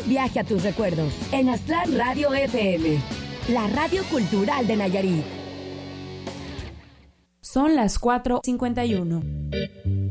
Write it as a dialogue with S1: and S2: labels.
S1: Viaje a tus recuerdos en Aztlán Radio FM, la radio cultural de Nayarit.
S2: Son las 4:51.